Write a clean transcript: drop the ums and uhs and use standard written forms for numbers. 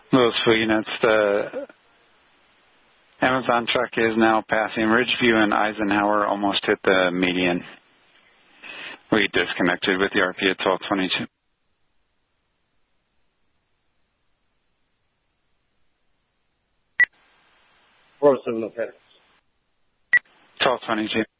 Louis units, the Amazon truck is now passing Ridgeview and Eisenhower, almost hit the median. We disconnected with the RP at 1222. 407, okay. 1222.